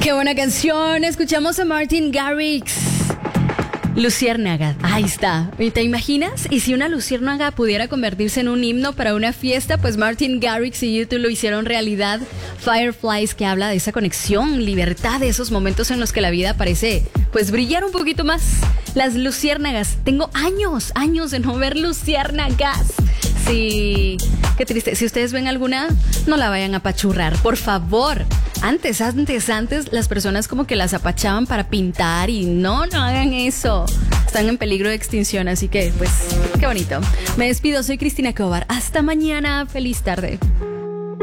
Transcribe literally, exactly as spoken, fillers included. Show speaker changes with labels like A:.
A: Qué buena canción. Escuchamos a Martin Garrix. Luciérnaga, ahí está. ¿Y te imaginas? Y si una luciérnaga pudiera convertirse en un himno para una fiesta, pues Martin Garrix y YouTube lo hicieron realidad. Fireflies, que habla de esa conexión, libertad, de esos momentos en los que la vida parece, pues, brillar un poquito más. Las luciérnagas. Tengo años, años de no ver luciérnagas. Sí, qué triste. Si ustedes ven alguna, no la vayan a apachurrar, por favor. Antes, antes, antes, las personas como que las apachaban para pintar y no, no hagan eso. Están en peligro de extinción, así que, pues, qué bonito. Me despido, soy Cristina Cobar. Hasta mañana, feliz tarde.